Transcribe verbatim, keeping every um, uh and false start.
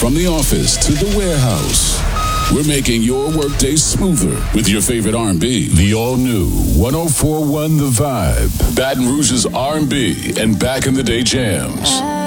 From the office to the warehouse, we're making your workday smoother with your favorite R and B. The all-new ten forty-one The Vibe. Baton Rouge's R and B and back-in-the-day jams.